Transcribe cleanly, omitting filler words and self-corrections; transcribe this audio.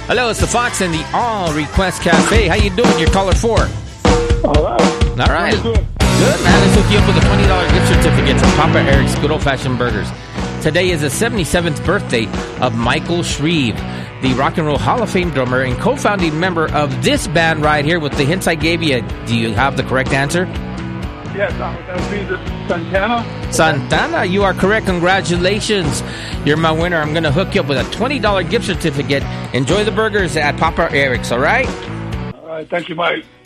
Hello, it's the Fox and the All Request Cafe. How you doing? You're caller 4. All right. All right. Good. Good, man. Let's hook you up with a $20 gift certificate from Papa Eric's Good Old Fashioned Burgers. Today is the 77th birthday of Michael Shreve, the Rock and Roll Hall of Fame drummer and co-founding member of this band right here. With the hints I gave you, do you have the correct answer? Yes, that would be the Santana. Santana, you are correct. Congratulations. You're my winner. I'm going to hook you up with a $20 gift certificate. Enjoy the burgers at Papa Eric's, all right? All right, thank you, Mike.